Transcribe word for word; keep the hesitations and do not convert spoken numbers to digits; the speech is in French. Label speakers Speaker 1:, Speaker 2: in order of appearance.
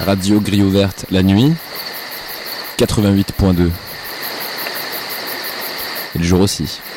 Speaker 1: Radio Grille Ouverte la nuit, quatre-vingt-huit point deux. Et le jour aussi.